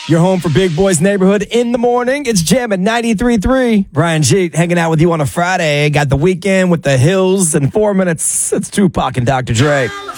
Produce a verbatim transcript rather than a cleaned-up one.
Your home for Big Boys Neighborhood in the morning. It's Jam at ninety-three point three. Brian Jeet hanging out with you on a Friday. Got the weekend with the Hills in four minutes. It's Tupac and Doctor Dre.